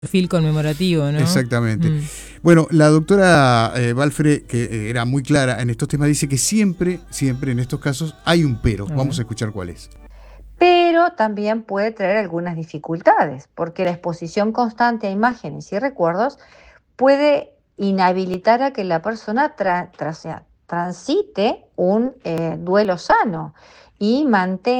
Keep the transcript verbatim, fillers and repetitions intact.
perfil conmemorativo, ¿no? Exactamente. Mm. Bueno, la doctora eh, Balfre, que eh, era muy clara en estos temas, dice que siempre, siempre en estos casos hay un pero. A Vamos ver. a escuchar cuál es. Pero también puede traer algunas dificultades, porque la exposición constante a imágenes y recuerdos puede inhabilitar a que la persona tra- tra- sea, transite un eh, duelo sano y mantenga